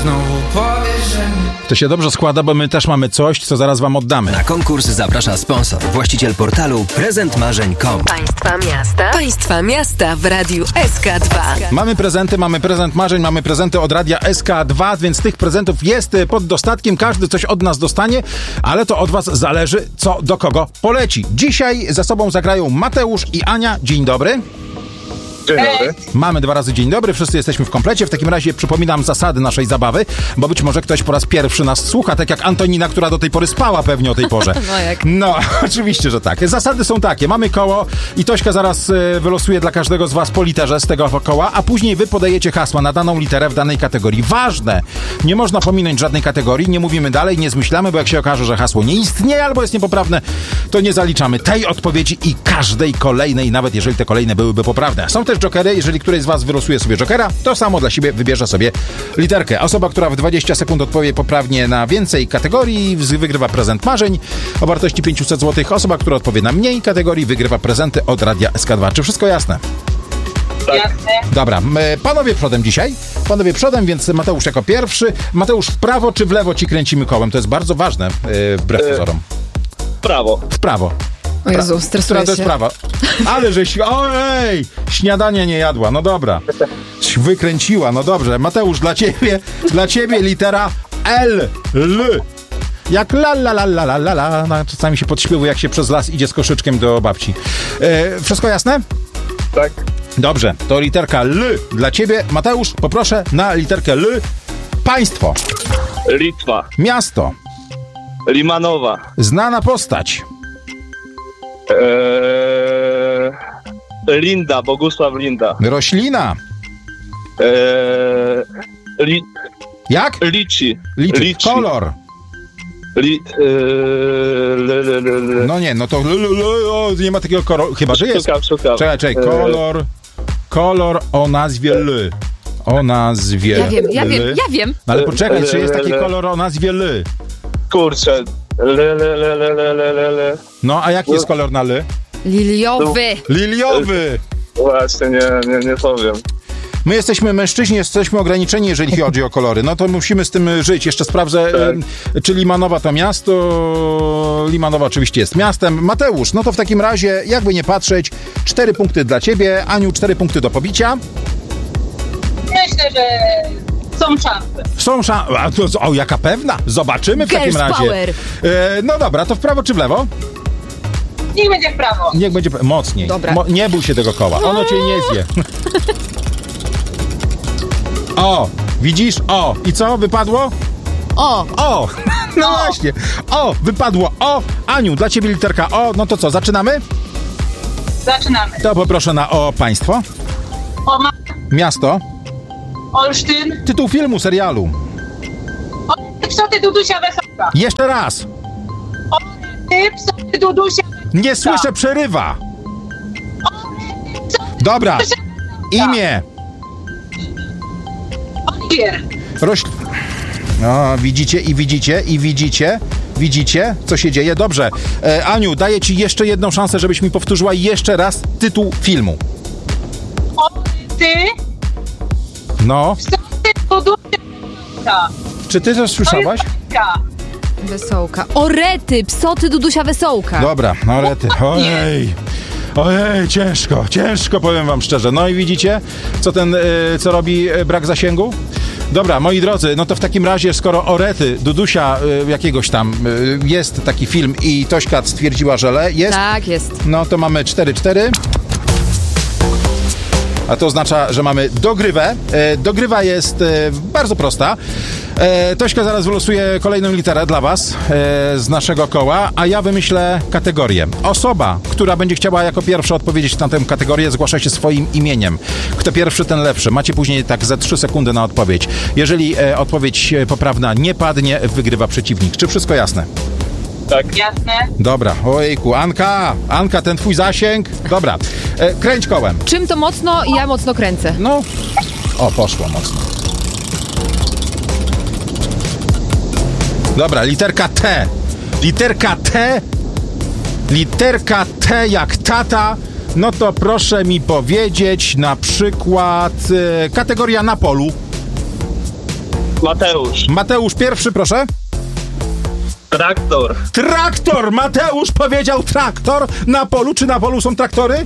znowu powiesz, że nie. To się dobrze składa, bo my też mamy coś, co zaraz wam oddamy. Na konkurs zaprasza sponsor, właściciel portalu prezentmarzeń.com. Państwa miasta w Radiu SK2. Mamy prezenty, mamy prezent marzeń, mamy prezenty od Radia SK2, więc tych prezentów jest pod dostatkiem, każdy coś od nas dostanie, ale to od was zależy, co do kogo poleci. Dzisiaj ze sobą zagrają Mateusz i Ania. Dzień dobry. Dzień dobry. Mamy 2 razy dzień dobry, wszyscy jesteśmy w komplecie. W takim razie przypominam zasady naszej zabawy, bo być może ktoś po raz pierwszy nas słucha, tak jak Antonina, która do tej pory spała pewnie o tej porze. No, oczywiście, że tak. Zasady są takie. Mamy koło i Tośka zaraz wylosuje dla każdego z was po literze z tego koła, a później wy podajecie hasła na daną literę w danej kategorii. Ważne! Nie można pominąć żadnej kategorii, nie mówimy dalej, nie zmyślamy, bo jak się okaże, że hasło nie istnieje albo jest niepoprawne, to nie zaliczamy tej odpowiedzi i każdej kolejnej, nawet jeżeli te kolejne byłyby poprawne. Są też jokery, jeżeli któryś z was wylosuje sobie jokera, to samo dla siebie wybierze sobie literkę. Osoba, która w 20 sekund odpowie poprawnie na więcej kategorii, wygrywa prezent marzeń o wartości 500 zł. Osoba, która odpowie na mniej kategorii, wygrywa prezenty od Radia SK2. Czy wszystko jasne? Tak. Jasne. Dobra, panowie przodem dzisiaj. Panowie przodem, więc Mateusz jako pierwszy. Mateusz, w prawo czy w lewo ci kręcimy kołem? To jest bardzo ważne, wbrew pozorom. Prawo. W prawo. O Jezu, stresuję Która to jest się. prawa? Ale żeś... Ojej! Śniadanie nie jadła, no dobra. Wykręciła, no dobrze. Mateusz, dla ciebie litera L. L. Jak la la la la la la la. No, czasami się podśpiewuje, jak się przez las idzie z koszyczkiem do babci. Wszystko jasne? Tak. Dobrze, to literka L dla ciebie. Mateusz, poproszę na literkę L. Państwo. Litwa. Miasto. Limanowa. Znana postać. Linda. Bogusław Linda. Roślina. Jak? Liczy. Liczy. Kolor. No nie, no to nie ma takiego koloru, chyba że jest. Szukam. Czekaj, kolor o nazwie L. O nazwie Ja wiem. No ale poczekaj, czy jest taki kolor o nazwie L? Kurczę. No, a jaki jest kolor na L? Liliowy. Liliowy! Właśnie, nie powiem. My jesteśmy mężczyźni, jesteśmy ograniczeni, jeżeli chodzi o kolory. No to musimy z tym żyć. Jeszcze sprawdzę, czy Limanowa to miasto. Limanowa oczywiście jest miastem. Mateusz, no to w takim razie, jakby nie patrzeć, 4 punkty dla ciebie. Aniu, 4 punkty do pobicia. Myślę, że są szanse. Są szanse. O, jaka pewna? Zobaczymy w Girls takim razie. power. No dobra, to w prawo czy w lewo? Niech będzie w prawo. Niech będzie mocniej. Dobra. Nie bój się tego koła. Ono cię nie zje. O, widzisz? O, i co? Wypadło? O! No właśnie. O, wypadło O. Aniu, dla ciebie literka O. No to co, zaczynamy? Zaczynamy. To poproszę na O państwo. Miasto. Olsztyn. Tytuł filmu, serialu. Psoty Dudusia Wesołka. Jeszcze raz. Psoty Dudusia. Nie słyszę, przerywa. Dobra. Imię. Oliwier. No, widzicie, co się dzieje? Dobrze. Aniu, daję ci jeszcze jedną szansę, żebyś mi powtórzyła jeszcze raz tytuł filmu. Ty. No. Psoty Dudusia. Czy ty też słyszałaś? Wesołka. Orety, psoty Dudusia Wesołka. Dobra, no rety. Ojej, ciężko, powiem wam szczerze. No i widzicie, co robi brak zasięgu? Dobra, moi drodzy, no to w takim razie, skoro Orety, Dudusia jakiegoś tam jest taki film i Tośka stwierdziła, że jest. Tak, jest. No to mamy 4-4. A to oznacza, że mamy dogrywę. Dogrywa jest bardzo prosta. Tośka zaraz wylosuje kolejną literę dla was z naszego koła, a ja wymyślę kategorię. Osoba, która będzie chciała jako pierwsza odpowiedzieć na tę kategorię, zgłasza się swoim imieniem. Kto pierwszy, ten lepszy. Macie później tak ze 3 sekundy na odpowiedź. Jeżeli odpowiedź poprawna nie padnie, wygrywa przeciwnik. Czy wszystko jasne? Tak. Jasne. Dobra, ojejku, Anka, ten twój zasięg. Dobra, kręć kołem. Czym to mocno i ja mocno kręcę. No, o, poszło mocno. Dobra, literka T. Literka T jak tata. No to proszę mi powiedzieć na przykład kategoria na polu. Mateusz. Mateusz pierwszy, proszę. Traktor. Traktor! Mateusz powiedział traktor. Na polu, czy na polu są traktory?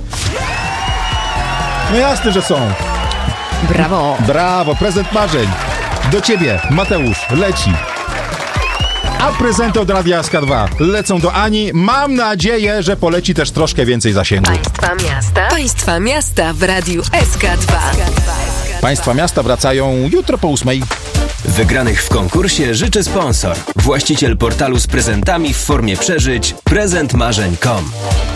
No jasne, że są. Brawo. Brawo, prezent marzeń. Do ciebie, Mateusz, leci. A prezenty od Radia SK2 lecą do Ani. Mam nadzieję, że poleci też troszkę więcej zasięgu. Państwa miasta w Radiu SK2. Państwa miasta wracają jutro po 8:00. Wygranych w konkursie życzy sponsor. Właściciel portalu z prezentami w formie przeżyć prezentmarzeń.com.